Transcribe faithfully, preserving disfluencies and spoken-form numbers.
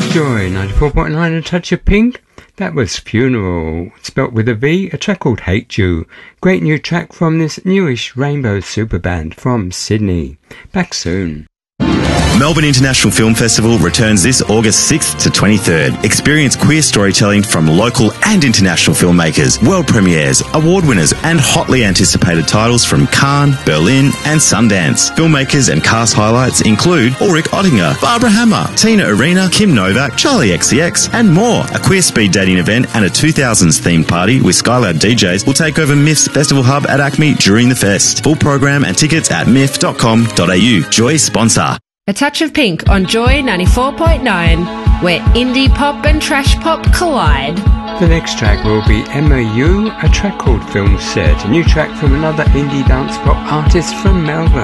Joy ninety-four point nine, A Touch of Pink. That was Funeral, spelt with a V, a track called Hate You. Great new track from this newish Rainbow Superband from Sydney. Back soon. Melbourne International Film Festival returns this August sixth to twenty-third. Experience queer storytelling from local and international filmmakers, world premieres, award winners and hotly anticipated titles from Cannes, Berlin and Sundance. Filmmakers and cast highlights include Ulrich Oettinger, Barbara Hammer, Tina Arena, Kim Novak, Charlie X C X and more. A queer speed dating event and a two thousands themed party with Skylab D Js will take over M I F's Festival Hub at Acme during the fest. Full program and tickets at m i f dot com dot a u. Joy sponsor. A Touch of Pink on Joy ninety-four point nine, where indie pop and trash pop collide. The next track will be M O U, a track called Film Set, a new track from another indie dance pop artist from Melbourne.